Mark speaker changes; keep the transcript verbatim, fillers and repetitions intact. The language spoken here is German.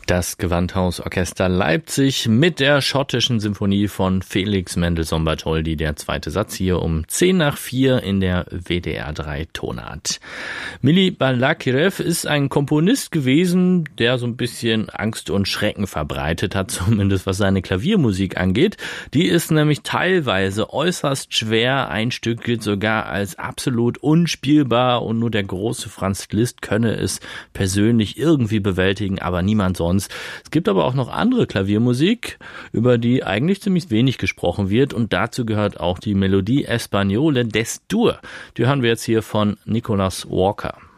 Speaker 1: Das Gewandhausorchester Leipzig mit der schottischen Symphonie von Felix Mendelssohn Bartholdy, der zweite Satz hier um zehn nach vier in der W D R drei Tonart. Mili Balakirev ist ein Komponist gewesen, der so ein bisschen Angst und Schrecken verbreitet hat, zumindest was seine Klaviermusik angeht. Die ist nämlich teilweise äußerst schwer, ein Stück gilt sogar als absolut unspielbar und nur der große Franz Liszt könne es persönlich irgendwie bewältigen, aber niemand sonst. Es gibt aber auch noch andere Klaviermusik, über die eigentlich ziemlich wenig gesprochen wird und dazu gehört auch die Melodie Espagnole des Dur. Die hören wir jetzt hier von Nicholas Walker.